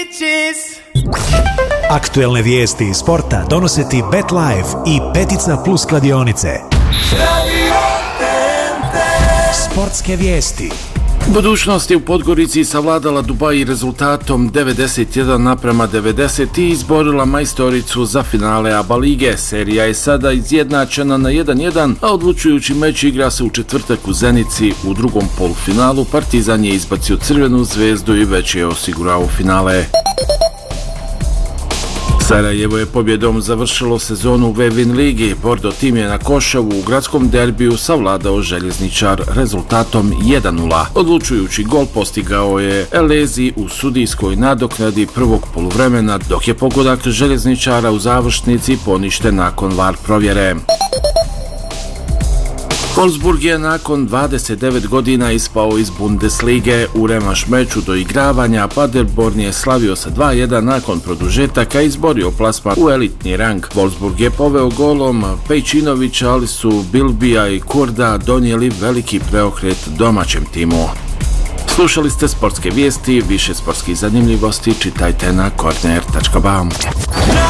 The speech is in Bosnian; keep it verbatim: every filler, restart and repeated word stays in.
Aktuelne vijesti iz sporta donose ti BetLife i Petica Plus kladionice. Sportske vijesti. Budućnost je u Podgorici savladala Dubai rezultatom devedeset jedan naprema devedeset i izborila majstoricu za finale A B A lige. Serija je sada izjednačena na jedan jedan, a odlučujući meč igra se u četvrtak u Zenici. U drugom polufinalu Partizan je izbacio Crvenu zvezdu i već je osigurao finale. Sarajevo je pobjedom završilo sezonu u Vevin ligi. Bordo tim je na Košavu u gradskom derbiju savladao Željezničar rezultatom jedan nula. Odlučujući gol postigao je Elezi u sudijskoj nadoknadi prvog poluvremena, dok je pogodak Željezničara u završnici poništen nakon V A R provjere. Wolfsburg je nakon dvadeset devet godina ispao iz Bundeslige. U revanš meču do igravanja Paderborn je slavio sa dva jedan nakon produžetaka i izborio plasman u elitni rang. Wolfsburg je poveo golom Pejčinovića, ali su Bilbija i Kurda donijeli veliki preokret domaćem timu. Slušali ste sportske vijesti, više sportskih zanimljivosti čitajte na korner tačka ba.